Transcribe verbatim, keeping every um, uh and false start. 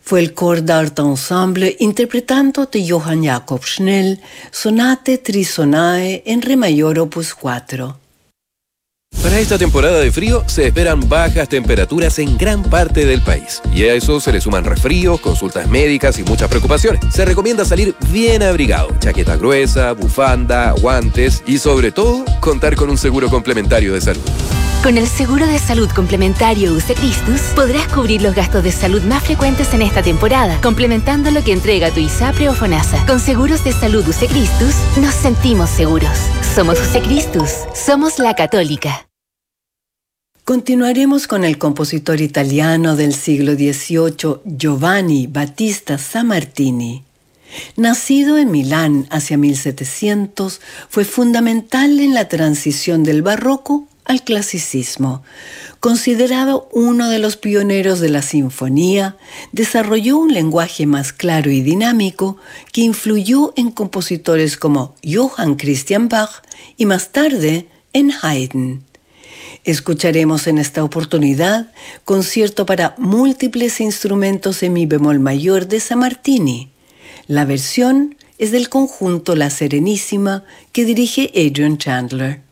Fue el Chor d'Art Ensemble interpretando de Johann Jakob Schnell Sonate Trisonae en Re mayor opus cuatro. Para esta temporada de frío se esperan bajas temperaturas en gran parte del país. Y a eso se le suman resfríos, consultas médicas y muchas preocupaciones. Se recomienda salir bien abrigado, chaqueta gruesa, bufanda, guantes y sobre todo contar con un seguro complementario de salud. Con el seguro de salud complementario U C Christus podrás cubrir los gastos de salud más frecuentes en esta temporada, complementando lo que entrega tu ISAPRE o FONASA. Con seguros de salud U C Christus nos sentimos seguros. Somos U C Christus, somos la Católica. Continuaremos con el compositor italiano del siglo dieciocho, Giovanni Battista Sammartini. Nacido en Milán hacia mil setecientos, fue fundamental en la transición del barroco al clasicismo. Considerado uno de los pioneros de la sinfonía, desarrolló un lenguaje más claro y dinámico que influyó en compositores como Johann Christian Bach y más tarde en Haydn. Escucharemos en esta oportunidad concierto para múltiples instrumentos en mi bemol mayor de Sammartini. La versión es del conjunto La Serenísima que dirige Adrian Chandler.